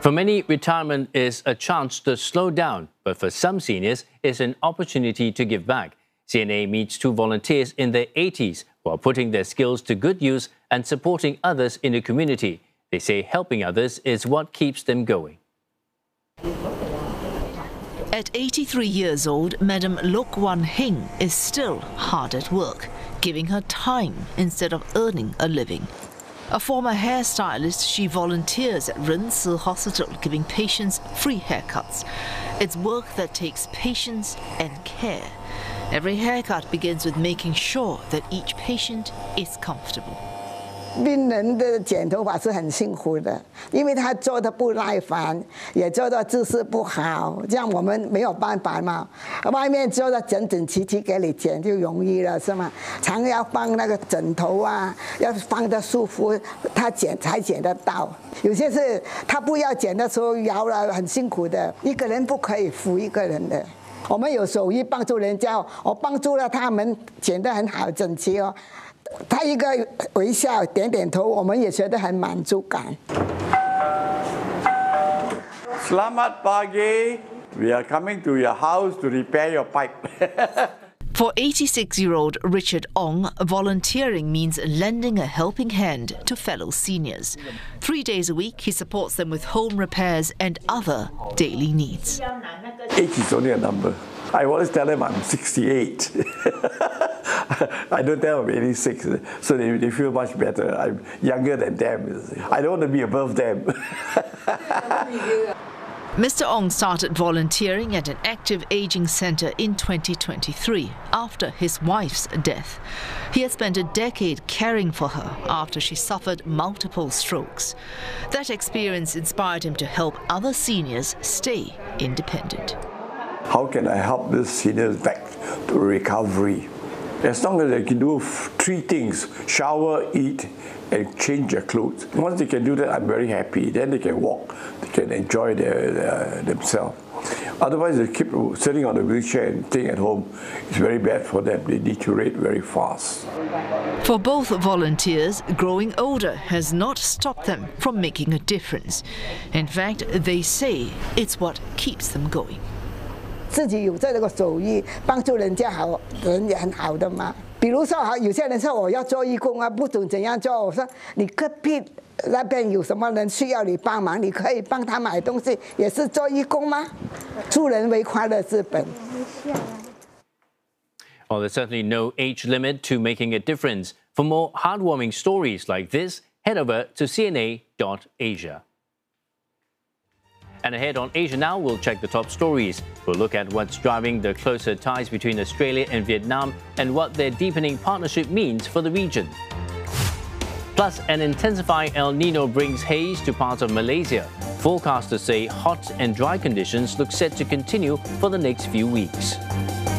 For many, retirement is a chance to slow down, but for some seniors, it's an opportunity to give back. CNA meets two volunteers in their 80s who are putting their skills to good use and supporting others in the community. They say helping others is what keeps them going. At 83 years old, Madam Lok Wan Hing is still hard at work, giving her time instead of earning a living. A former hairstylist, she volunteers at Ren Si Hospital, giving patients free haircuts. It's work that takes patience and care. Every haircut begins with making sure that each patient is comfortable. 病人的剪头发是很辛苦的，因为他做的不耐烦，也做的姿势不好，这样我们没有办法嘛。外面做的整整齐齐给你剪就容易了，是吗？常要放那个枕头啊，要放得舒服，他剪才剪得到。有些是他不要剪的时候摇了，很辛苦的，一个人不可以扶一个人的。我们有手艺帮助人家，我帮助了他们剪得很好整齐哦。 他一个微笑，点点头，我们也觉得很满足感。 Selamat pagi. We are coming to your house to repair your pipe. For 86-year-old Richard Ong, volunteering means lending a helping hand to fellow seniors. 3 days a week, he supports them with home repairs and other daily needs. Age is only a number. I always tell them I'm 68. I don't tell them I'm 86, so they feel much better. I'm younger than them. I don't want to be above them. Mr. Ong started volunteering at an active aging centre in 2023 after his wife's death. He has spent a decade caring for her after she suffered multiple strokes. That experience inspired him to help other seniors stay independent. How can I help these seniors back to recovery? As long as they can do 3 things: shower, eat, and change their clothes. Once they can do that, I'm very happy. Then they can walk, they can enjoy themselves. Otherwise, they keep sitting on a wheelchair and staying at home. It's very bad for them. They deteriorate very fast. For both volunteers, growing older has not stopped them from making a difference. In fact, they say it's what keeps them going. 自己有这个手艺，帮助人家好，人也很好的嘛。比如说，有些人说我要做义工啊，不懂怎样做。我说你隔壁那边有什么人需要你帮忙，你可以帮他买东西，也是做义工吗？助人为快乐之本。 Well, there's certainly no age limit to making a difference. For more heartwarming stories like this, head over to cna.asia. And ahead on Asia Now, we'll check the top stories. We'll look at what's driving the closer ties between Australia and Vietnam and what their deepening partnership means for the region. Plus, an intensifying El Nino brings haze to parts of Malaysia. Forecasters say hot and dry conditions look set to continue for the next few weeks.